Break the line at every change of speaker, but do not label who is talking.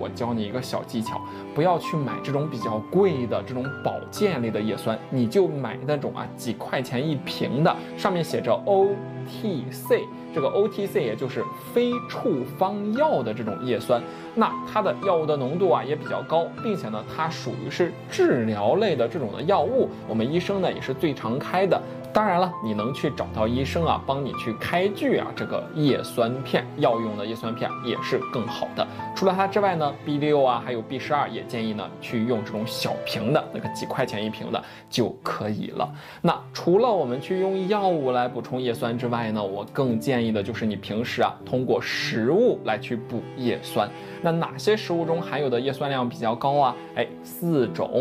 我教你一个小技巧，不要去买这种比较贵的这种保健类的叶酸，你就买那种几块钱一瓶的，上面写着 OTC， 这个 OTC 也就是非处方药的这种叶酸，那它的药物的浓度也比较高，并且呢，它属于是治疗类的这种的药物，我们医生呢也是最常开的。当然了，你能去找到医生帮你去开具这个叶酸片，药用的叶酸片也是更好的。除了它之外呢 ，B6还有 B12也建议呢去用这种小瓶的，那个几块钱一瓶的就可以了。那除了我们去用药物来补充叶酸之外呢，我更建议的就是你平时通过食物来去补叶酸。那哪些食物中含有的叶酸量比较高4种。